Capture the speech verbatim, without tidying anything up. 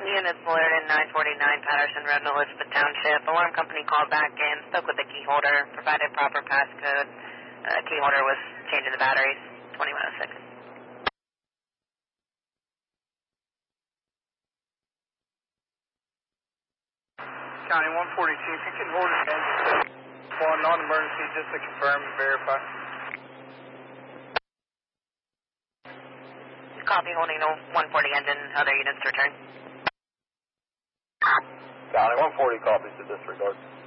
Units Fullerton, nine forty-nine Patterson Road, Elizabeth Township. Alarm company called back in, spoke with the key holder, provided proper passcode. Uh, key holder was changing the batteries, twenty-one oh six. County one forty-two, if you can hold it again, just one non-emergency just to confirm and verify. Copy, holding the one forty engine, other units to return. County one forty copies to disregard.